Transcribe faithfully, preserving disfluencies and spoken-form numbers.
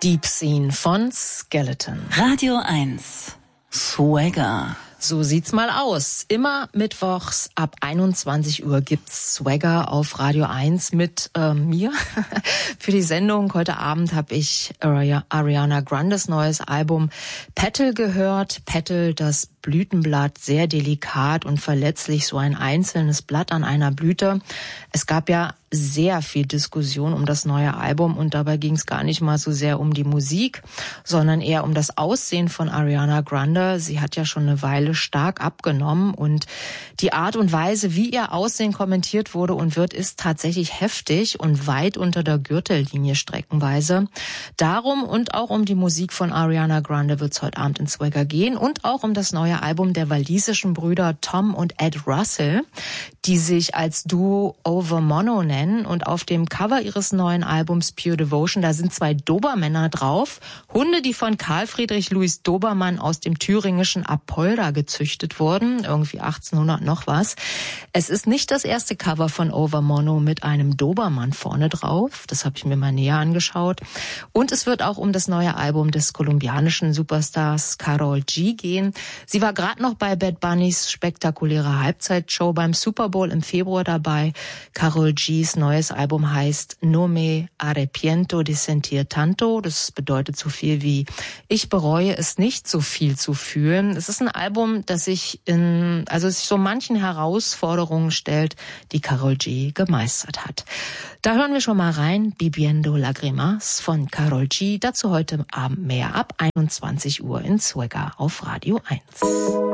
Deep Scene von Skeleton. Radio eins. Swagger. So sieht's mal aus. Immer mittwochs ab einundzwanzig Uhr gibt's Swagger auf Radio eins mit äh, mir. Für die Sendung heute Abend habe ich Ariana Grandes neues Album Petal gehört. Petal, das Blütenblatt, sehr delikat und verletzlich, so ein einzelnes Blatt an einer Blüte. Es gab ja sehr viel Diskussion um das neue Album und dabei ging es gar nicht mal so sehr um die Musik, sondern eher um das Aussehen von Ariana Grande. Sie hat ja schon eine Weile stark abgenommen und die Art und Weise, wie ihr Aussehen kommentiert wurde und wird, ist tatsächlich heftig und weit unter der Gürtellinie streckenweise. Darum und auch um die Musik von Ariana Grande wird es heute Abend in Swagger gehen und auch um das neue Album der walisischen Brüder Tom und Ed Russell, die sich als Duo Over Mono nennen. Und auf dem Cover ihres neuen Albums Pure Devotion, da sind zwei Dobermänner drauf. Hunde, die von Karl Friedrich Louis Dobermann aus dem thüringischen Apolda gezüchtet wurden. Irgendwie achtzehnhundert noch was. Es ist nicht das erste Cover von Over Mono mit einem Dobermann vorne drauf. Das habe ich mir mal näher angeschaut. Und es wird auch um das neue Album des kolumbianischen Superstars Karol G gehen. Sie war gerade noch bei Bad Bunnys spektakulärer Halbzeitshow beim Super Bowl im Februar dabei. Karol G's neues Album heißt No Me Arrepiento de Sentir Tanto. Das bedeutet so viel wie Ich bereue es nicht, so viel zu fühlen. Es ist ein Album, das sich in, also sich so manchen Herausforderungen stellt, die Karol G gemeistert hat. Da hören wir schon mal rein. Viviendo Lágrimas von Karol G. Dazu heute Abend mehr ab einundzwanzig Uhr in Swagger auf Radio eins.